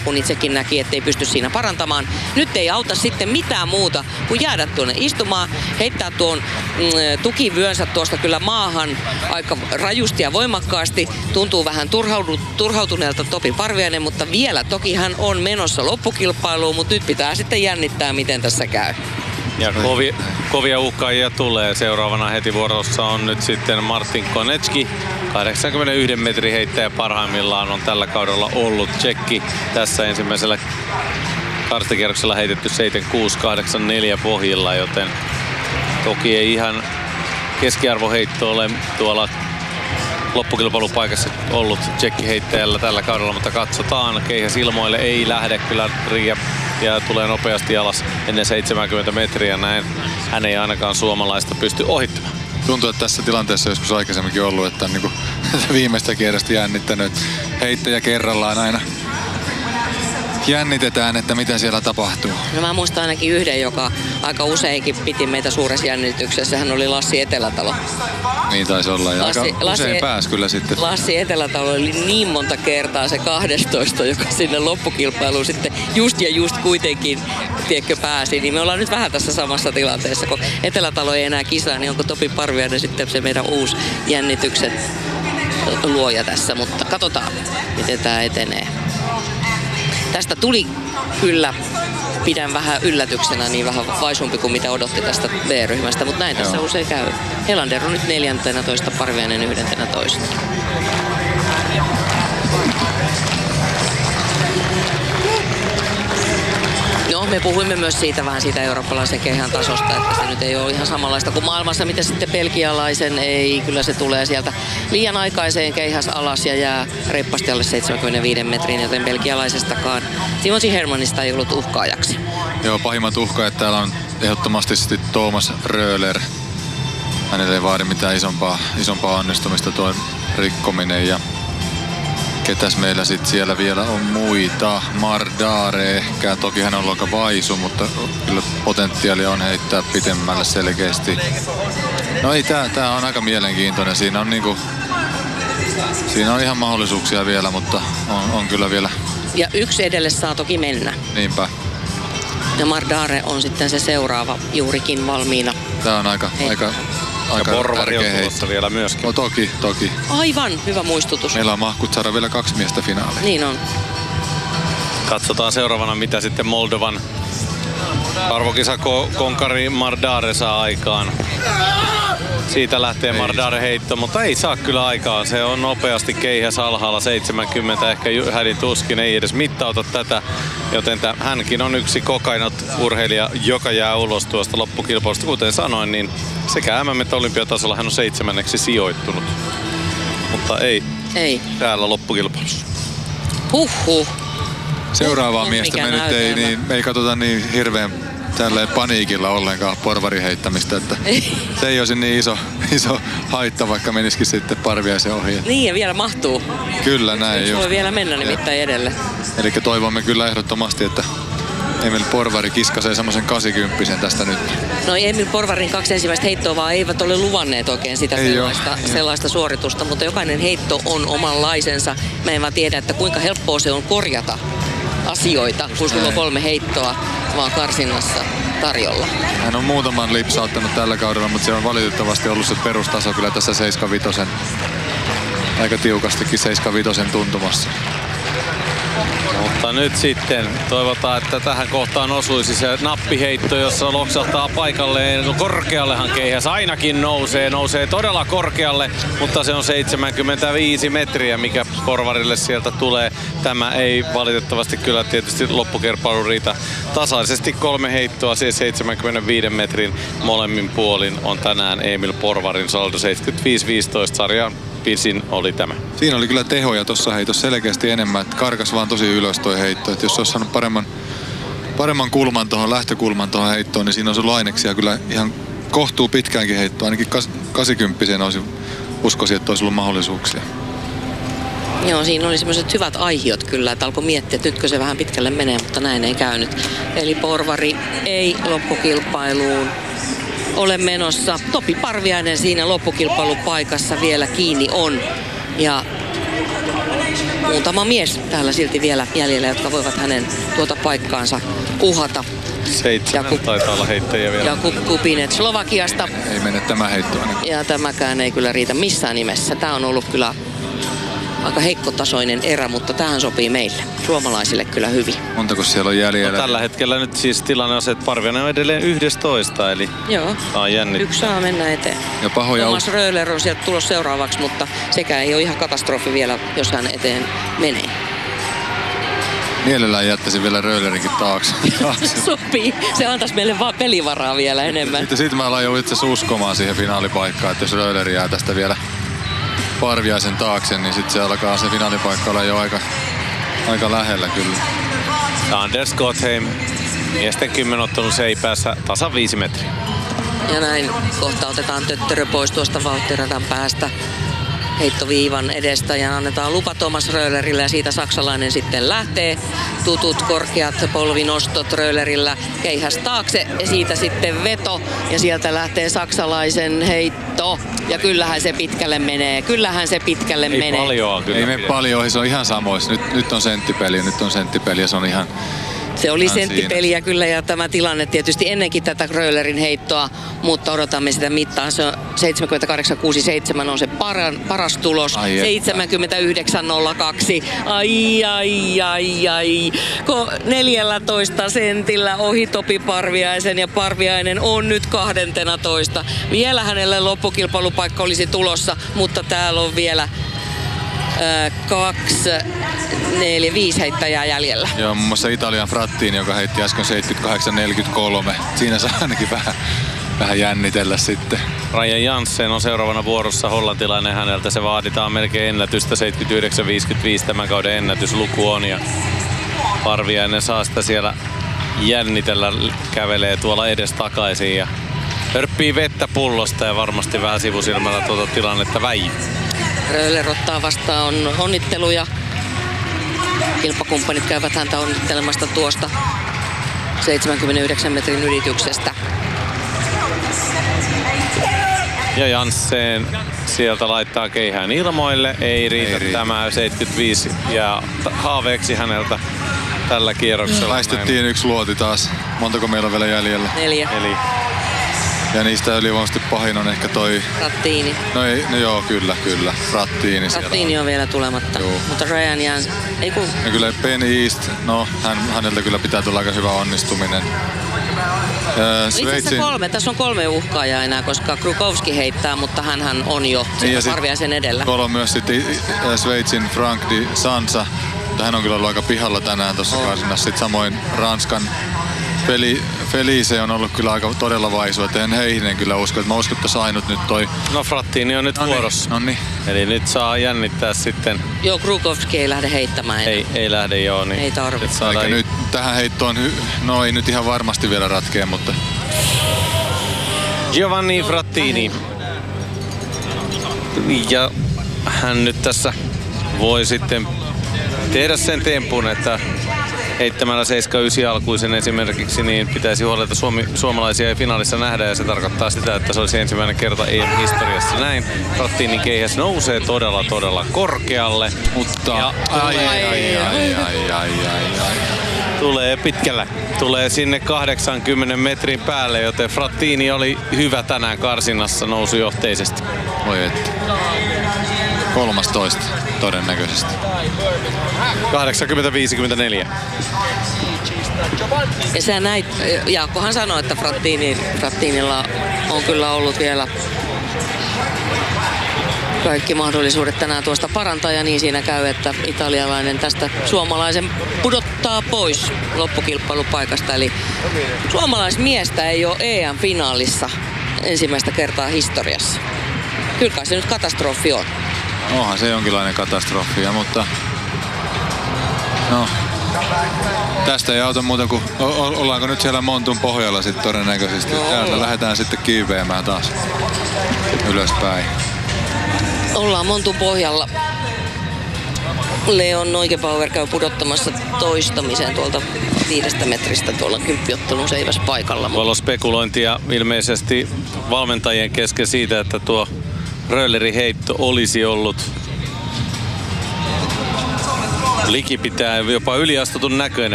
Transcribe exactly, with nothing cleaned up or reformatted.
kun itsekin näki, ettei pysty siinä parantamaan. Nyt ei auta sitten mitään muuta kuin jäädä tuonne istumaan, heittää tuon mm, tukivyönsä tuosta kyllä maahan aika rajusti ja voimakkaasti. Tuntuu vähän turhautuneelta Topi Parviainen, mutta vielä toki hän on menossa loppukilpailuun, mutta nyt pitää sitten jännittää, miten tässä käy. Ja kovia, kovia uhkaajia tulee. Seuraavana heti vuorossa on nyt sitten Martin Konecki. kahdeksankymmentäyksi metrin heittäjä parhaimmillaan on tällä kaudella ollut. Tsekki tässä ensimmäisellä karstakierroksella heitetty seitsemänkymmentäkuusi kahdeksankymmentäneljä pohjilla, joten toki ei ihan keskiarvoheitto ole tuolla loppukilpailupaikassa ollut tsekkiheittäjällä tällä kaudella, mutta katsotaan. Keihäs ilmoille ei lähde kyllä Riia ja tulee nopeasti alas ennen seitsemänkymmentä metriä. Näin hän ei ainakaan suomalaista pysty ohittamaan. Tuntuu, että tässä tilanteessa joskus aikaisemminkin ollut, että on niin kuin viimeistä kierrosta jännittänyt. Heittäjä kerrallaan aina jännitetään, että mitä siellä tapahtuu. No mä muistan ainakin yhden, joka aika useinkin piti meitä suuressa jännityksessä. Hän oli Lassi Etelätalo. Niin taisi olla. Ja Lassi, aika usein Lassi, pääsi kyllä sitten. Lassi Etelätalo oli niin monta kertaa se kaksitoista, joka sinne loppukilpailuun sitten just ja just kuitenkin tiedätkö, pääsi. Niin me ollaan nyt vähän tässä samassa tilanteessa, kun Etelätalo ei enää kisaa, niin onko Topi Parviainen sitten se meidän uusi jännityksen luoja tässä. Mutta katsotaan, miten tämä etenee. Tästä tuli kyllä, pidän vähän yllätyksenä, niin vähän vaisumpi kuin mitä odotti tästä B-ryhmästä, mutta näin tässä usein käy. Helander on nyt neljäntenätoista, Parviainen yhdentenätoista. No, me puhuimme myös siitä vähän siitä eurooppalaisen keihän tasosta, että se nyt ei ole ihan samanlaista kuin maailmassa, mitä sitten belgialaisen ei. Kyllä se tulee sieltä liian aikaiseen keihäs alas ja jää reippaasti alle seitsemänkymmentäviisi metriin, joten belgialaisestakaan Timothy Hermannista ei ollut uhkaajaksi. Joo, pahimmat uhkaajat täällä on ehdottomasti sitten Thomas Röhler. Hänelle ei vaadi mitään isompaa, isompaa onnistumista tuo rikkominen ja ketäs meillä sitten siellä vielä on muita? Mardare ehkä. Toki hän on ollut aika vaisu, mutta kyllä potentiaalia on heittää pitemmälle selkeästi. No ei, tää, tää on aika mielenkiintoinen. Siinä on niinku, siinä on ihan mahdollisuuksia vielä, mutta on, on kyllä vielä. Ja yksi edelle saa toki mennä. Niinpä. Ja Mardare on sitten se seuraava juurikin valmiina. Tää on aika, Hei. aika Ja Porvari on tulossa vielä myöskin. No toki, toki. Aivan, hyvä muistutus. Meillä on mahkut saada vielä kaksi miestä finaaliin. Niin on. Katsotaan seuraavana, mitä sitten Moldovan arvokisa-konkari Mardare saa aikaan. Siitä lähtee ei. Mardare heitto, mutta ei saa kyllä aikaan. Se on nopeasti keihäs alhaalla seitsemänkymmentä, ehkä hädin tuskin ei edes mittauta tätä. Joten täm, hänkin on yksi kokainot-urheilija, joka jää ulos tuosta loppukilpailusta. Kuten sanoin, niin sekä M M että olympiatasolla hän on seitsemänneksi sijoittunut. Mutta ei, ei. täällä loppukilpailussa. Huhhuh. Seuraavaa Huhhuh, miestä me nyt ei, niin, me ei katsota niin hirveän tälleen paniikilla ollenkaan porvarin heittämistä, että se ei olisi niin iso, iso haitta, vaikka menisikin sitten Parviaisen ohi. Niin ja vielä mahtuu. Kyllä näin. Se voi vielä mennä nimittäin edelle. Eli toivomme kyllä ehdottomasti, että Emil Porvari kiskasee semmoisen kahdeksankymmentä tästä nyt. No Emil Porvarin kaksi ensimmäistä heittoa vaan eivät ole luvanneet oikein sitä sellaista, sellaista suoritusta, mutta jokainen heitto on omanlaisensa. Mä en vaan tiedä, että kuinka helppoa se on korjata asioita, kun sulla on kolme heittoa vaan karsinnassa tarjolla. Hän on muutaman lipsauttanut tällä kaudella, mutta se on valitettavasti ollut se perustaso kyllä tässä seitsemänkymmentäviisi, aika tiukastikin seitsemänkymmentäviisi tuntumassa. Mutta nyt sitten toivotaan, että tähän kohtaan osuisi se nappiheitto, jossa loksahtaa paikalleen. Korkeallehan keihäs ainakin nousee, nousee todella korkealle, mutta se on seitsemänkymmentäviisi metriä, mikä Porvarille sieltä tulee. Tämä ei valitettavasti kyllä tietysti loppukerpailu riitä tasaisesti. Kolme heittoa, siis seitsemänkymmentäviisi metrin molemmin puolin on tänään Emil Porvarin saldo. seitsemänkymmentäviisi viisitoista sarjan pisin oli tämä. Siinä oli kyllä tehoja tuossa heitossa selkeästi enemmän, että karkas vaan tosi ylös toi heitto. Että jos olisi saanut paremman, paremman kulman tuohon, lähtökulman tuohon heittoon, niin siinä olisi ollut aineksia kyllä ihan kohtuu pitkäänkin heittoa. Ainakin kahdeksankymmentä olisi, uskoisin, että olisi ollut mahdollisuuksia. Joo, siinä oli semmoiset hyvät aihiot kyllä, että alkoi miettiä, että nytkö se vähän pitkälle menee, mutta näin ei käynyt. Eli Porvari ei loppukilpailuun ole menossa. Topi Parviainen siinä loppukilpailupaikassa vielä kiinni on. Ja muutama mies täällä silti vielä jäljellä, jotka voivat hänen tuota paikkaansa uhata. Seitsemän Ja ku- taitaa olla heittäjiä vielä. Ja Kupinet Slovakiasta. Ei mene tämä heitto ainakaan. Ja tämäkään ei kyllä riitä missään nimessä. Tämä on ollut kyllä aika heikkotasoinen erä, mutta tähän sopii meille, suomalaisille kyllä hyvin. Montako siellä on jäljellä? No, tällä hetkellä nyt siis tilanne on se, että Parviainen on edelleen yhdestoista, eli Joo, saa jännittää. yksi saa mennä eteen. Ja pahoja Thomas Röhler on sieltä tulossa seuraavaksi, mutta sekään ei ole ihan katastrofi vielä, jos hän eteen menee. Mielellään jättäisin vielä Röhlerinkin taakse. taakse. Sopii. Se antaisi meille vaan pelivaraa vielä enemmän. Sitten siitä mä aloin jo itse asiassa uskomaan siihen finaalipaikkaan, että jos Röhleri jää tästä vielä Parviaisen taakse, niin sitten se alkaa se finaalipaikka olla jo aika, aika lähellä kyllä. Anders Gottheim, miesten kymmenottelun seipäässä tasan viisi metriä. Ja näin kohta otetaan töttörö pois tuosta vauhtiradan päästä heittoviivan edestä ja annetaan lupa Thomas Röhlerille ja siitä saksalainen sitten lähtee. Tutut korkeat polvinostot Röhlerillä keihäs taakse ja siitä sitten veto ja sieltä lähtee saksalaisen heitto. Ja kyllähän se pitkälle menee, kyllähän se pitkälle Ei menee. paljoa kyllä. Ei mene pidä. paljon, se on ihan samoissa. Nyt, nyt on senttipeli, nyt on senttipeli ja se on ihan... Se oli Ihan senttipeliä kyllä ja tämä tilanne tietysti ennenkin tätä Röhlerin heittoa, mutta odotamme sitä mittaa. Se on seitsemänkymmentäkahdeksan pilkku kuusikymmentäseitsemän on se paran, paras tulos. Ai että. seitsemänkymmentäyhdeksän pilkku nolla kaksi. Ai ai ai ai. Ko neljällätoista sentillä ohi Topi Parviaisen ja Parviainen on nyt kaksitoista. Vielä hänelle loppukilpailupaikka olisi tulossa, mutta täällä on vielä Ö, kaksi, neljä, viisi heittäjää jäljellä. Joo, muun muassa Italian Frattini, joka heitti äsken seitsemänkymmentäkahdeksan neljäkymmentäkolme. Siinä saa ainakin vähän, vähän jännitellä sitten. Ryan Janssen on seuraavana vuorossa, hollantilainen, häneltä se vaaditaan melkein ennätystä, seitsemänkymmentäyhdeksän viisikymmentäviisi tämän kauden ennätysluku on ja Parviainen saa sitä siellä jännitellä, kävelee tuolla edes takaisin ja hörppii vettä pullosta ja varmasti vähän sivusilmällä tuota tilannetta väijy. Röhler ottaa vastaan onnitteluja. Kilpakumppanit käyvät häntä onnittelemasta tuosta seitsemänkymmentäyhdeksän metrin ylityksestä. Ja Janssen sieltä laittaa keihään ilmoille. Ei riitä, Ei riitä. tämä seitsemänkymmentäviisi ja haaveeksi häneltä tällä kierroksella. Väistettiin yksi luoti taas. Montako meillä on vielä jäljellä? Neljä. Eli Ja niistä ylivoimaisesti pahin on ehkä toi... Rattiini. No, ei, no joo, kyllä, kyllä. Rattiini siellä Rattiini on vielä tulematta. Joo. Mutta Ryan Jans... Ei kun... Ja kyllä Ben East, no hän, häneltä kyllä pitää tulla aika hyvä onnistuminen. Öö, Itse asiassa kolme. Tässä on kolme uhkaajaa enää, koska Krukowski heittää, mutta hänhän on jo ja sit Parviaisen edellä. tuolla on myös sitten i- i- Sveitsin Frank Di Sansa. Mutta hän on kyllä ollut aika pihalla tänään tuossa On. karsinnassa. Sitten samoin Ranskan Feli, Felice on ollut kyllä aika todella vaisu. Että en heihin kyllä usko. Että mä uskon, että ainut nyt toi... no Frattini on nyt vuorossa. No niin. Eli nyt saa jännittää sitten. Joo, Krukowski ei lähde heittämään enää. Ei, ei lähde joo. Niin Ei tarvi. nyt saadaan- Eikä nyt tähän heittoon, hy- no ei nyt ihan varmasti vielä ratkea, mutta Giovanni Frattini. Ja hän nyt tässä voi sitten tehdä sen tempun, että heittämällä seitsemänkymmentäyhdeksän alkuisen esimerkiksi, niin pitäisi huolella, Suomi, suomalaisia ei finaalissa nähdä, ja se tarkoittaa sitä, että se olisi ensimmäinen kerta E M-historiassa näin. Frattinin keihäs nousee todella todella korkealle. Mutta... Ja ai, ai, ai, ai, ai, ai, ai, ai. tulee pitkällä. Tulee sinne kahdeksankymmenen metrin päälle, joten Frattini oli hyvä tänään karsinnassa nousujohteisesti. Voi että. kolmastoista todennäköisesti. kahdeksankymmentä viisikymmentäneljä. Ja sä näit, Jaakkohan sanoi, että Frattini, Frattinilla on kyllä ollut vielä kaikki mahdollisuudet tänään tuosta parantaa ja niin siinä käy, että italialainen tästä suomalaisen pudottaa pois loppukilpailupaikasta. Eli suomalaismiestä ei ole E M-finaalissa ensimmäistä kertaa historiassa. Kyllä kai se nyt katastrofi on. Onhan se jonkinlainen katastrofia, mutta no, tästä ei auta muuta kuin, o- o- ollaanko nyt siellä Montun pohjalla sitten todennäköisesti. No, Täältä ollaan. lähdetään sitten kiiveämään taas ylöspäin. Ollaan Montun pohjalla. Leon Neugebauer käy pudottamassa toistamiseen tuolta viidestä metristä tuolla kymppiottelun seiväspaikalla. Tuolla on spekulointia ilmeisesti valmentajien kesken siitä, että tuo Röhlerin heitto olisi ollut Liki pitää jopa yliastutun näköinen.